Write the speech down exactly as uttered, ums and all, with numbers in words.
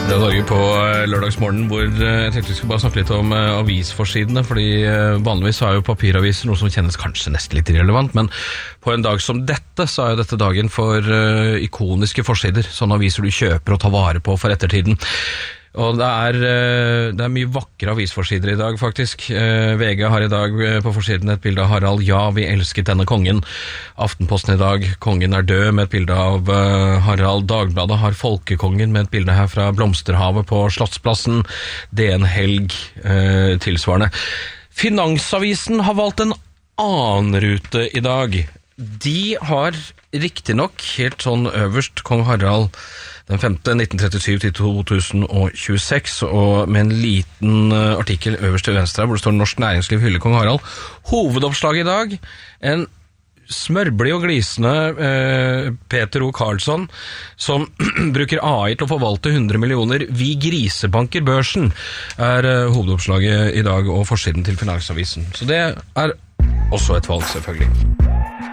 Radio Norge på lørdagsmorgen, hvor jeg tenkte vi skulle bare snakke litt om avisforsidene, fordi vanligvis er jo papiraviser noe som kjennes kanskje nesten litt irrelevant, men på en dag som dette, så er jo dette dagen for ikoniske forsider, sånne aviser du kjøper og tar vare på for ettertiden. Og det er, det er mye vakre avisforsider i dag, faktisk. V G har i dag på forsiden et bilde av Harald, ja, vi elsket denne kongen. Aftenposten i dag, kongen er død, med et bilde av Harald. Dagbladet har folkekongen med et bilde her fra Blomsterhavet på Slottsplassen. D N Helg eh, tilsvarende. Finansavisen har valgt en annen rute i dag. De har riktig nok helt sånn øverst kong Harald den femte nitten trettisyv til to tusen og tjueseks, og med en liten artikkel øverst til venstre hvor det står Norsk Næringsliv hyller kong Harald. Hovedoppslag i dag, en smørblig og glisende eh, Peter O. Karlsson som bruker A I til å forvalte hundre millioner. Vi grisebanker børsen er eh, hovedoppslaget i dag og forsiden til Finansavisen. Så det er også et valg, selvfølgelig.